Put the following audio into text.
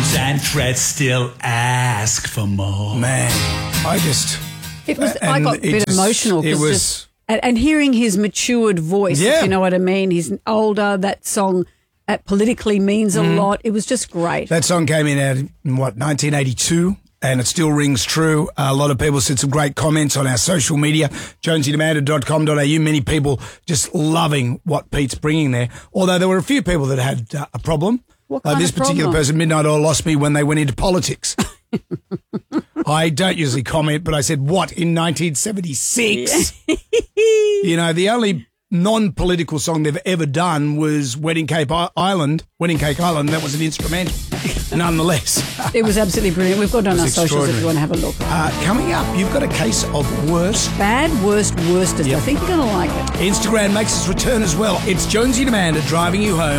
and threats still ask for more. Man, I got a bit emotional. It was... And hearing his matured voice, if you know what I mean. He's older. That song politically means a lot. It was just great. That song came in 1982, and it still rings true. A lot of people said some great comments on our social media, jonesydemanded.com.au. Many people just loving what Pete's bringing there. Although there were a few people that had a problem. What kind this of problem? particular person, Midnight Oil, lost me when they went into politics. I don't usually comment, but I said, what, in 1976? You know, the only non-political song they've ever done was Wedding Cake Island. That was an instrumental, nonetheless. It was absolutely brilliant. We've got it on our socials if you want to have a look. Coming up, you've got a case of worst. Bad, worstest. Yep. I think you're going to like it. Instagram makes its return as well. It's Jonesy Demander driving you home.